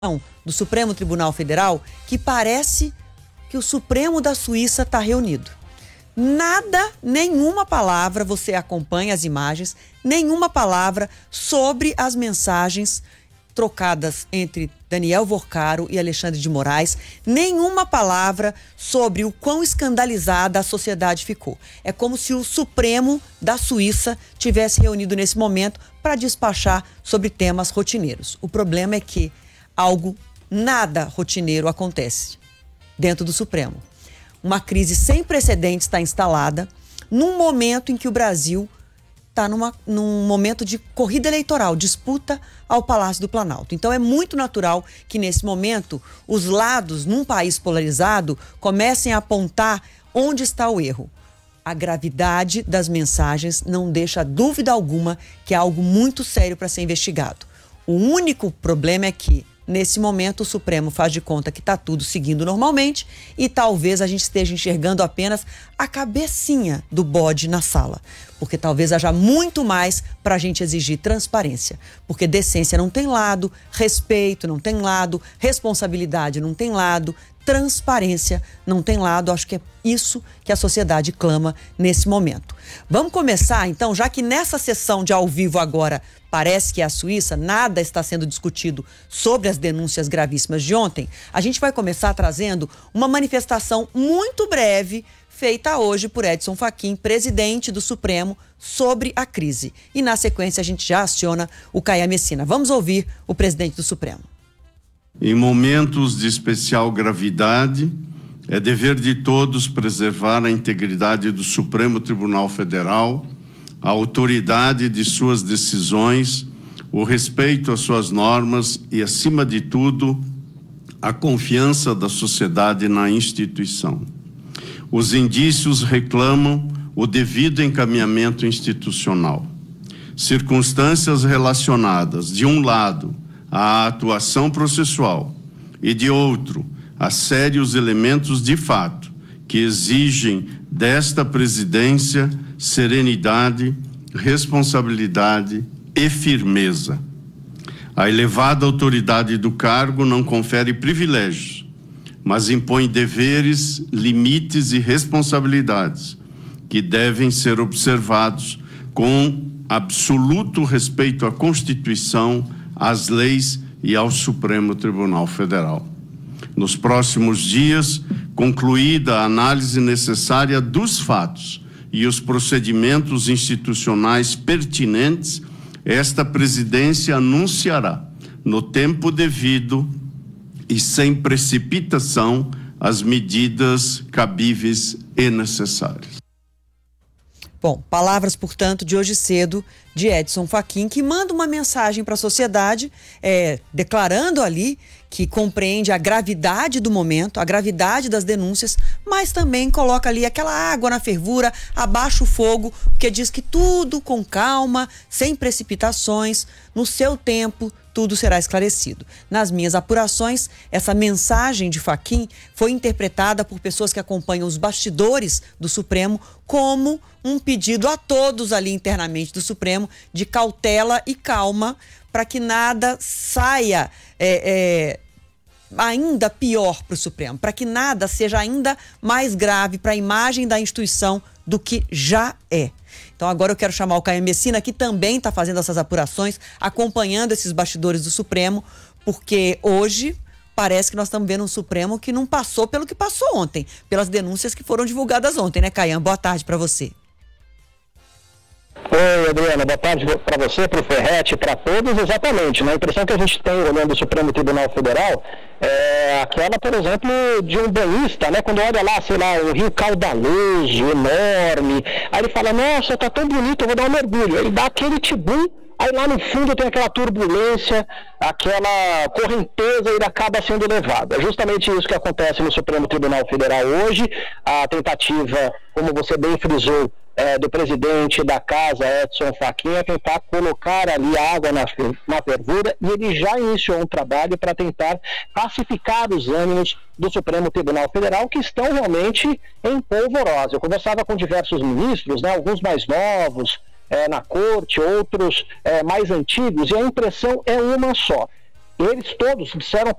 do Supremo Tribunal Federal que parece que o Supremo da Suíça está reunido. Nada, nenhuma palavra, você acompanha as imagens, nenhuma palavra sobre as mensagens trocadas entre Daniel Vorcaro e Alexandre de Moraes, nenhuma palavra sobre o quão escandalizada a sociedade ficou. É como se o Supremo da Suíça tivesse reunido nesse momento para despachar sobre temas rotineiros. O problema é que algo nada rotineiro acontece dentro do Supremo. Uma crise sem precedentes está instalada num momento em que o Brasil está num momento de corrida eleitoral, disputa ao Palácio do Planalto. Então é muito natural que nesse momento os lados, num país polarizado, comecem a apontar onde está o erro. A gravidade das mensagens não deixa dúvida alguma que é algo muito sério para ser investigado. O único problema é que nesse momento, o Supremo faz de conta que está tudo seguindo normalmente e talvez a gente esteja enxergando apenas a cabecinha do bode na sala. Porque talvez haja muito mais para a gente exigir transparência. Porque decência não tem lado, respeito não tem lado, responsabilidade não tem lado, transparência não tem lado. Acho que é isso que a sociedade clama nesse momento. Vamos começar, então, já que nessa sessão de ao vivo agora parece que é a Suíça, nada está sendo discutido sobre as denúncias gravíssimas de ontem, a gente vai começar trazendo uma manifestação muito breve feita hoje por Edson Fachin, presidente do Supremo, sobre a crise. E na sequência a gente já aciona o Caian Messina. Vamos ouvir o presidente do Supremo. Em momentos de especial gravidade, é dever de todos preservar a integridade do Supremo Tribunal Federal, a autoridade de suas decisões, o respeito às suas normas e, acima de tudo, a confiança da sociedade na instituição. Os indícios reclamam o devido encaminhamento institucional. Circunstâncias relacionadas, de um lado, à atuação processual e, de outro, a sérios elementos de fato que exigem desta presidência serenidade, responsabilidade e firmeza. A elevada autoridade do cargo não confere privilégios, mas impõe deveres, limites e responsabilidades que devem ser observados com absoluto respeito à Constituição, às leis e ao Supremo Tribunal Federal. Nos próximos dias, concluída a análise necessária dos fatos e os procedimentos institucionais pertinentes, esta presidência anunciará, no tempo devido e sem precipitação, as medidas cabíveis e necessárias. Bom, palavras, portanto, de hoje cedo de Edson Fachin, que manda uma mensagem para a sociedade, declarando ali que compreende a gravidade do momento, a gravidade das denúncias, mas também coloca ali aquela água na fervura, abaixa o fogo, porque diz que tudo com calma, sem precipitações, no seu tempo, tudo será esclarecido. Nas minhas apurações, essa mensagem de Fachin foi interpretada por pessoas que acompanham os bastidores do Supremo como um pedido a todos ali internamente do Supremo de cautela e calma para que nada saia ainda pior para o Supremo, para que nada seja ainda mais grave para a imagem da instituição do que já é. Então agora eu quero chamar o Caian Messina, que também está fazendo essas apurações, acompanhando esses bastidores do Supremo, porque hoje parece que nós estamos vendo um Supremo que não passou pelo que passou ontem, pelas denúncias que foram divulgadas ontem, né, Caian? Boa tarde para você. Oi, Adriana, boa tarde para você, para o Ferretti, para todos. Exatamente, né? A impressão que a gente tem olhando o Supremo Tribunal Federal é aquela, por exemplo, de um banhista, né? Quando olha lá, sei lá, um rio caudaloso, enorme, aí ele fala, nossa, tá tão bonito, eu vou dar um mergulho. Ele dá aquele tibum, aí lá no fundo tem aquela turbulência, aquela correnteza e ele acaba sendo levado. É justamente isso que acontece no Supremo Tribunal Federal hoje. A tentativa, como você bem frisou, do presidente da casa, Edson Fachin, é tentar colocar ali a água na fervura, e ele já iniciou um trabalho para tentar pacificar os ânimos do Supremo Tribunal Federal, que estão realmente em polvorosa. Eu conversava com diversos ministros, né, alguns mais novos na corte, outros mais antigos, e a impressão é uma só. eles todos disseram